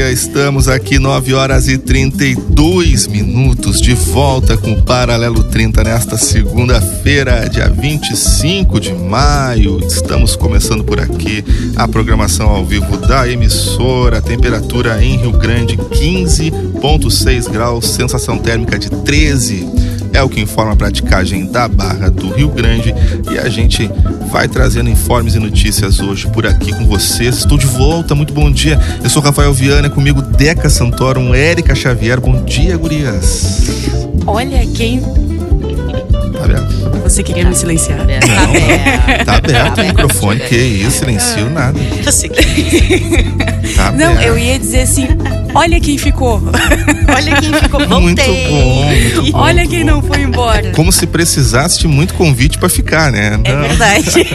dia, estamos aqui 9h32, de volta com o Paralelo 30 nesta segunda-feira, dia 25 de maio. Estamos começando por aqui a programação ao vivo da emissora. Temperatura em Rio Grande 15,6 graus, sensação térmica de 13. É o que informa a praticagem da Barra do Rio Grande, e a gente vai trazendo informes e notícias hoje por aqui com vocês. Estou de volta, muito bom dia. Eu sou Rafael Viana, comigo Deca Santorum, Érica Xavier. Bom dia, gurias. Olha quem... Tá aberto. Você queria me silenciar? Não, tá aberto o microfone. Que isso, silencio nada. Tá não, eu ia dizer assim, olha quem ficou. Olha quem ficou, voltei. Muito bom, olha quem não foi embora. Como se precisasse de muito convite pra ficar, né? É verdade.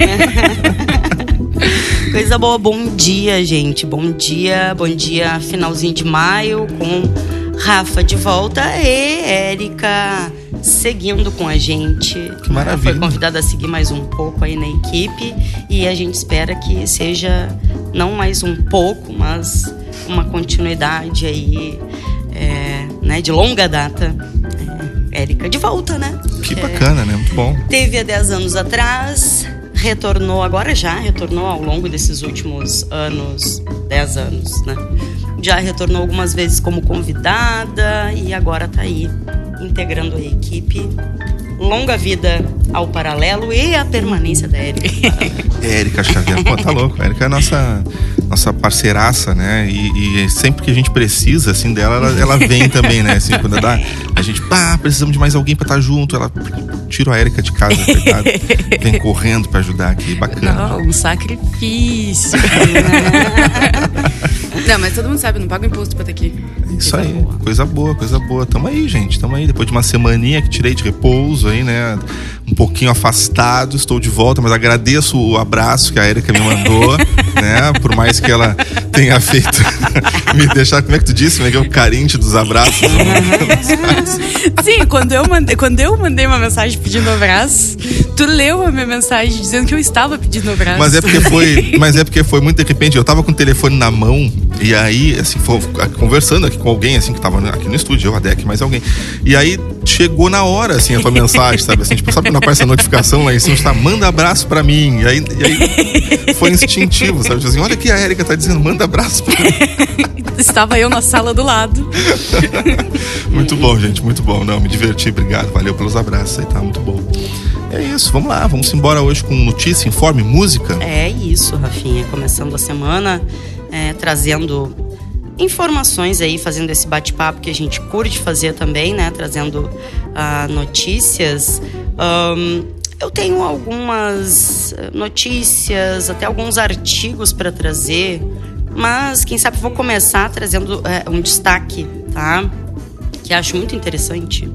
Coisa boa, bom dia, gente. Bom dia, finalzinho de maio, com Rafa de volta e Érica seguindo com a gente. Que maravilha. Foi convidada a seguir mais um pouco aí na equipe, e a gente espera que seja não mais um pouco, mas uma continuidade aí, né, de longa data. Érica de volta, né? Que bacana, né? Muito bom. Teve há 10 anos atrás, retornou ao longo desses últimos anos, 10 anos, né? Já retornou algumas vezes como convidada e agora tá aí, integrando a equipe. Longa vida ao Paralelo e a permanência da Érica. Érica Xavier, pô, tá louco. A Érica é nossa parceiraça, né? E sempre que a gente precisa, assim, dela, ela vem também, né? Assim, quando dá, a gente, precisamos de mais alguém pra estar junto. Ela tira a Érica de casa, coitada. Vem correndo pra ajudar aqui, bacana. Não, um sacrifício. Não, mas todo mundo sabe, não paga imposto pra estar aqui. Isso aí, coisa boa. Tamo aí, gente, depois de uma semaninha que tirei de repouso aí, né, um pouquinho afastado, estou de volta, mas agradeço o abraço que a Érica me mandou, né, por mais que ela tenha feito me deixar, como é que tu disse, né, que é o carente dos abraços. Sim, quando eu mandei uma mensagem pedindo abraço, tu leu a minha mensagem dizendo que eu estava pedindo abraço. Mas é porque foi muito de repente, eu tava com o telefone na mão, e aí, assim, conversando aqui com alguém, assim, que tava aqui no estúdio, eu, a Deck, mais alguém. E aí, chegou na hora, assim, a tua mensagem, sabe? Assim, tipo, sabe quando aparece a notificação lá em cima, tá, manda abraço pra mim. E aí foi instintivo, sabe? Tipo assim, olha que a Érica tá dizendo, manda abraço pra mim. Estava eu na sala do lado. Muito bom, gente, muito bom. Não, me diverti, obrigado, valeu pelos abraços aí, tá muito bom. É isso, vamos lá, vamos embora hoje com notícia, informe, música. É isso, Rafinha, começando a semana, trazendo informações aí, fazendo esse bate-papo que a gente curte fazer também, né? Trazendo notícias. Eu tenho algumas notícias, até alguns artigos para trazer, mas quem sabe vou começar trazendo um destaque, tá? Que acho muito interessante.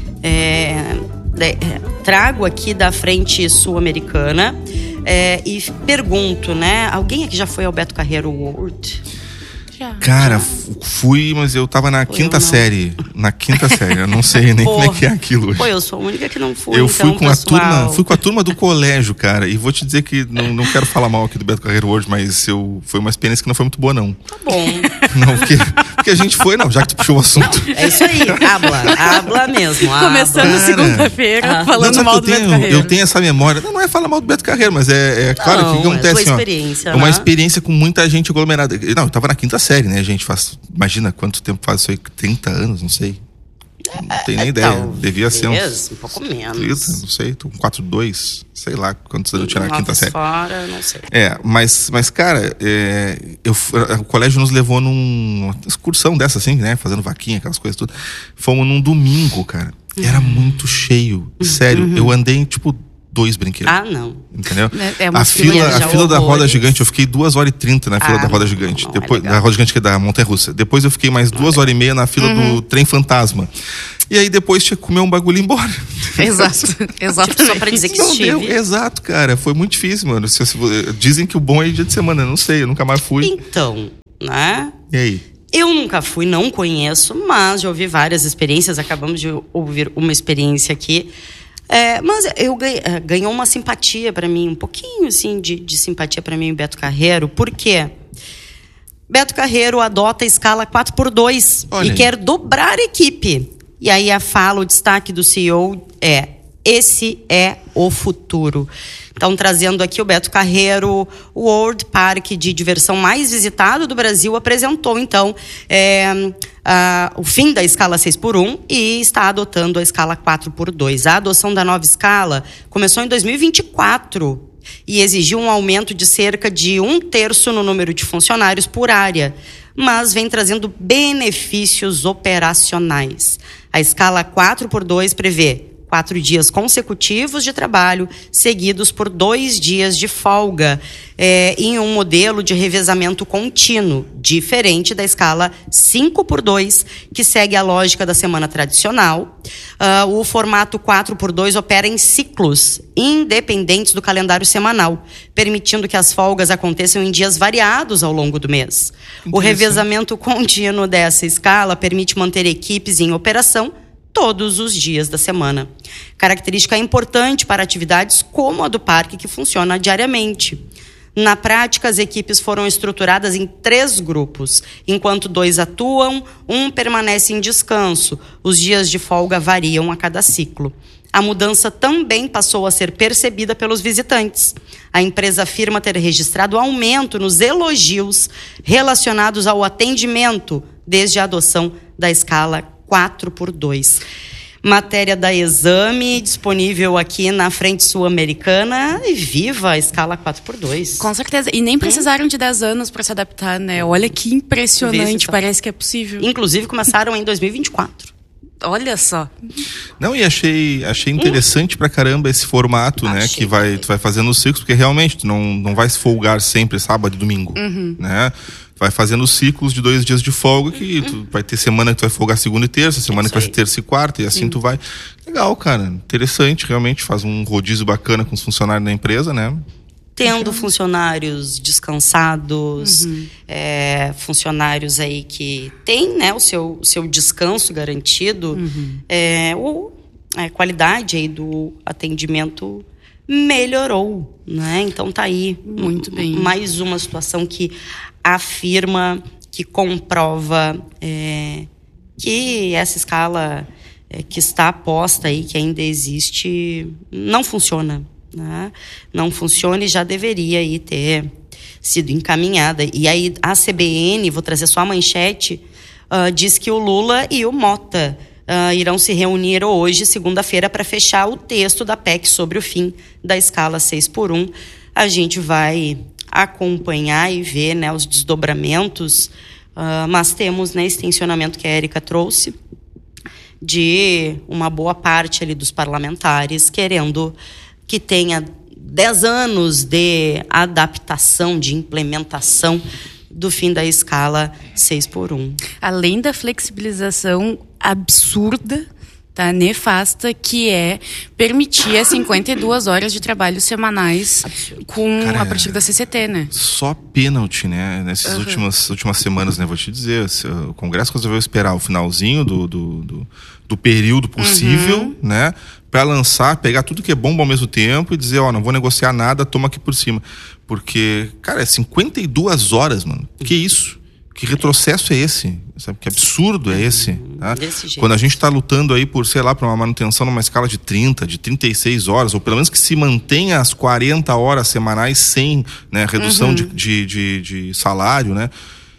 Trago aqui da Frente Sul-Americana e pergunto, né? Alguém aqui já foi ao Beto Carreiro World? Cara, fui, mas eu tava na quinta série. Na quinta série, eu não sei nem como é que é aquilo hoje. Pô, eu sou a única que não fui. Eu então, fui com a turma do colégio, cara. E vou te dizer que não quero falar mal aqui do Beto Carreiro World, mas foi uma experiência que não foi muito boa, não. Tá bom. Não, porque a gente foi, não, já que tu puxou o assunto. É isso aí, habla mesmo. Começando segunda-feira, falando mal do Beto Carreiro. Eu tenho essa memória. Não é falar mal do Beto Carreiro, mas é claro que o que acontece, experiência, uma experiência com muita gente aglomerada. Não, eu tava na quinta série, né, gente? Imagina quanto tempo faz isso aí, 30 anos, não sei. Não tenho nem ideia. Devia ser um pouco menos. 30, não sei, tô com 4,2, sei lá quantos anos eu tinha na quinta série. Fora, não sei. Mas cara, o colégio nos levou numa excursão dessa, assim, né? Fazendo vaquinha, aquelas coisas tudo. Fomos num domingo, cara. Era muito cheio. Sério, eu andei, tipo, 2 brinquedos. Não. Entendeu? A fila da roda gigante, eu fiquei 2h30 na fila da roda gigante. Depois, na roda gigante que é da Montanha-Russa. Depois eu fiquei mais 2h30 na fila do trem fantasma. E aí depois tinha que comer um bagulho e ir embora. Exato. Tipo, só pra dizer que estive. Exato, cara. Foi muito difícil, mano. Dizem que o bom é dia de semana. Eu não sei, eu nunca mais fui. Então, né? E aí? Eu nunca fui, não conheço, mas já ouvi várias experiências. Acabamos de ouvir uma experiência aqui. Mas eu ganhou uma simpatia para mim, um pouquinho assim de simpatia para mim o Beto Carreiro, porque Beto Carreiro adota a escala 4x2 e quer dobrar a equipe. E aí a fala, o destaque do CEO é: esse é o futuro. Então, trazendo aqui o Beto Carreiro, o World Park de diversão mais visitado do Brasil, apresentou, então, o fim da escala 6x1 e está adotando a escala 4x2. A adoção da nova escala começou em 2024 e exigiu um aumento de cerca de 1/3 no número de funcionários por área, mas vem trazendo benefícios operacionais. A escala 4x2 prevê 4 dias consecutivos de trabalho, seguidos por 2 dias de folga, em um modelo de revezamento contínuo, diferente da escala 5x2, que segue a lógica da semana tradicional. O formato 4x2 opera em ciclos, independentes do calendário semanal, permitindo que as folgas aconteçam em dias variados ao longo do mês. O revezamento contínuo dessa escala permite manter equipes em operação todos os dias da semana. Característica importante para atividades como a do parque, que funciona diariamente. Na prática, as equipes foram estruturadas em 3 grupos. Enquanto 2 atuam, 1 permanece em descanso. Os dias de folga variam a cada ciclo. A mudança também passou a ser percebida pelos visitantes. A empresa afirma ter registrado aumento nos elogios relacionados ao atendimento desde a adoção da escala 4x2. Matéria da Exame, disponível aqui na Frente Sul-Americana, e viva a escala 4x2. Com certeza. E nem precisaram de 10 anos para se adaptar, né? Olha que impressionante, parece que é possível. Inclusive, começaram em 2024. Olha só. Não, e achei interessante pra caramba esse formato, né? Que tu vai fazendo os ciclos, porque realmente tu não vai se folgar sempre sábado e domingo, né? Vai fazendo ciclos de 2 dias de folga, que tu vai ter semana que tu vai folgar segunda e terça, semana que vai ser terça e quarta, e assim tu vai. Legal, cara. Interessante, realmente. Faz um rodízio bacana com os funcionários da empresa, né? Tendo funcionários descansados, funcionários aí que têm, né, o seu descanso garantido, a qualidade aí do atendimento melhorou, né? Então tá aí. Muito bem. Mais uma situação que afirma, que comprova que essa escala que está posta aí, que ainda existe, não funciona, né? Não funciona e já deveria aí ter sido encaminhada. E aí a CBN, vou trazer só a manchete, diz que o Lula e o Mota irão se reunir hoje, segunda-feira, para fechar o texto da PEC sobre o fim da escala 6x1. A gente vai acompanhar e ver, né, os desdobramentos, mas temos, né, esse tensionamento que a Érica trouxe, de uma boa parte ali dos parlamentares querendo que tenha 10 anos de adaptação, de implementação do fim da escala 6x1. Além da flexibilização absurda, tá, nefasta, que é permitir 52 horas de trabalho semanais a partir da CCT, né? Só pênalti, né? Nessas últimas semanas, né? Vou te dizer, o Congresso resolveu esperar o finalzinho do período possível, né? Para lançar, pegar tudo que é bom ao mesmo tempo e dizer, não vou negociar nada, toma aqui por cima. Porque, cara, 52 horas, mano. Que isso? Que retrocesso é esse? Sabe? Que absurdo é esse? Tá? Quando a gente está lutando aí por, sei lá, para uma manutenção numa escala de 30, de 36 horas, ou pelo menos que se mantenha as 40 horas semanais sem, né, redução de salário, né?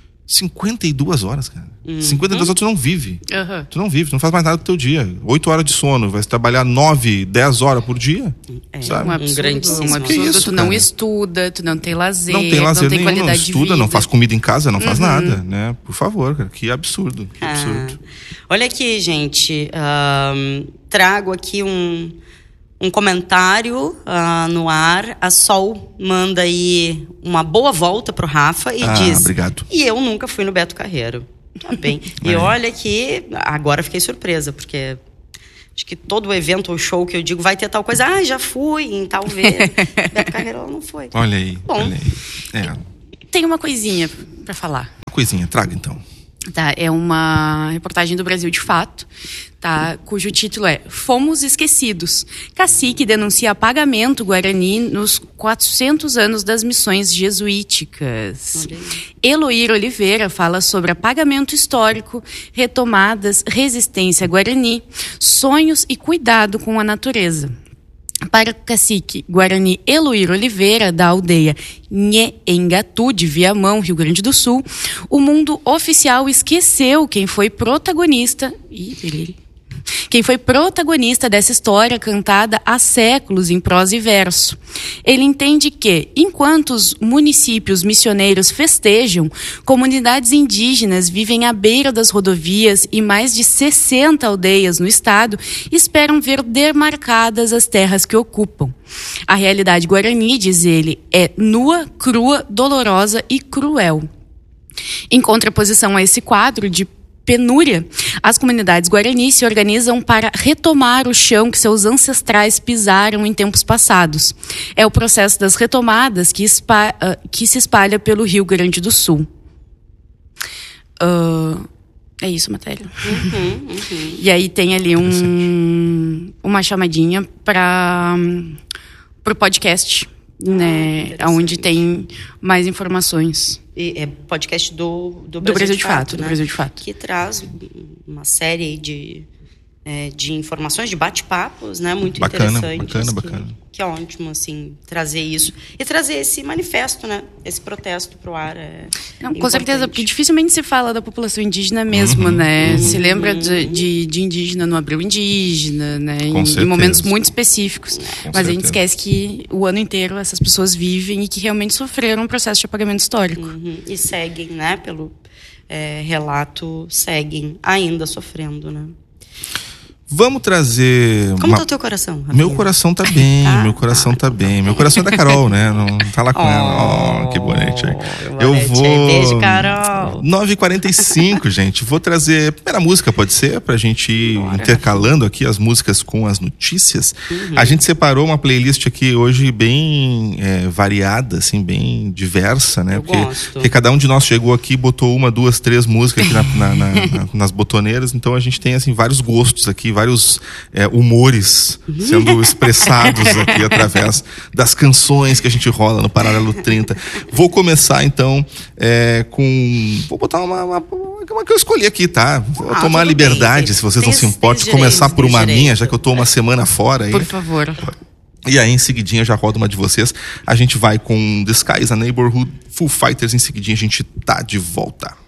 52 horas, cara. 52 horas tu não vive. Tu não vive, tu não faz mais nada do teu dia. 8 horas de sono, vai trabalhar 9, 10 horas por dia. Sabe? Um absurdo. Isso, tu não estuda, tu não tem lazer, não tem nenhum, qualidade não estuda, de vida. Não faz comida em casa, não faz nada, né? Por favor, cara, que absurdo. Que absurdo. Olha aqui, gente, trago aqui um comentário no ar. A Sol manda aí uma boa volta pro Rafa e diz: obrigado. E eu nunca fui no Beto Carreiro. Tá bem. E olha que agora fiquei surpresa, porque acho que todo evento ou show que eu digo vai ter tal coisa. Já fui em tal vez. Beto Carreiro, ela não foi. Olha aí. Bom. Olha aí. Tem uma coisinha pra falar. Uma coisinha, traga então. Tá, é uma reportagem do Brasil de Fato, tá, cujo título é Fomos Esquecidos. Cacique denuncia apagamento guarani nos 400 anos das missões jesuíticas. Eloir Oliveira fala sobre apagamento histórico, retomadas, resistência guarani, sonhos e cuidado com a natureza. Para o cacique Guarani Eloir Oliveira, da aldeia Nheengatu, de Viamão, Rio Grande do Sul, o mundo oficial esqueceu quem foi protagonista dessa história cantada há séculos em prosa e verso. Ele entende que, enquanto os municípios missioneiros festejam, comunidades indígenas vivem à beira das rodovias e mais de 60 aldeias no estado esperam ver demarcadas as terras que ocupam. A realidade guarani, diz ele, é nua, crua, dolorosa e cruel. Em contraposição a esse quadro de penúria, as comunidades guarani se organizam para retomar o chão que seus ancestrais pisaram em tempos passados. É o processo das retomadas que se espalha pelo Rio Grande do Sul. É isso a matéria. E aí tem ali uma chamadinha para o podcast, né, onde tem mais informações. É podcast do Brasil de Fato, né? Do Brasil de Fato. Que traz uma série de informações, de bate-papos, né? Muito interessantes. Bacana. Que é ótimo, assim, trazer isso. E trazer esse manifesto, né? Esse protesto pro ar. Não, com certeza, porque dificilmente se fala da população indígena mesmo, né? Se lembra de indígena no Abril Indígena, né? Em momentos muito específicos. Mas a gente esquece que o ano inteiro essas pessoas vivem e que realmente sofreram um processo de apagamento histórico. E seguem, né? Pelo relato, seguem ainda sofrendo, né? Vamos trazer... Como tá o teu coração, Rafinha? Meu coração tá bem, meu coração tá bem. Meu coração é da Carol, né? Não tá lá com ela. Que bonito. Eu vou... Beijo, Carol. 9h45, gente. Vou trazer a primeira música, pode ser? Pra gente ir intercalando aqui as músicas com as notícias. A gente separou uma playlist aqui hoje bem variada, assim, bem diversa, né? Porque cada um de nós chegou aqui e botou 1, 2, 3 músicas aqui nas botoneiras. Então a gente tem, assim, vários gostos aqui, vários humores sendo expressados aqui através das canções que a gente rola no Paralelo 30. Vou começar então vou botar uma que eu escolhi aqui, tá? Vou tomar a liberdade, se vocês não se importam, de começar por uma minha, já que eu tô uma semana fora aí. Por favor. E aí, em seguidinha, já roda uma de vocês. A gente vai com The Sky is a Neighborhood, Foo Fighters, em seguidinha a gente tá de volta.